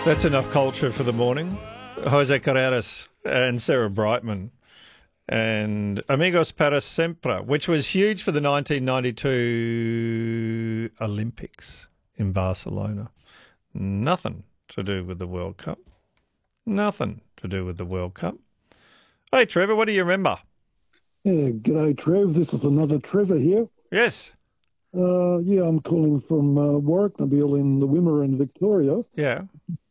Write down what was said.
That's enough culture for the morning. Jose Carreras and Sarah Brightman and Amigos para Sempre, which was huge for the 1992 Olympics in Barcelona. Nothing to do with the World Cup. Nothing to do with the World Cup. Hey, Trevor, what do you remember? Yeah, g'day, Trev. This is another Trevor here. Yes. I'm calling from Warwicknabeal in the Wimmera in Victoria. Yeah.